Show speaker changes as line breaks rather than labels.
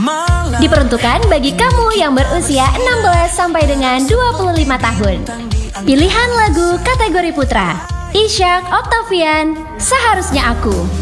Diperuntukkan bagi kamu yang berusia 16 sampai dengan 25 tahun. Pilihan lagu kategori putra, Ishak Octavian, Seharusnya Aku.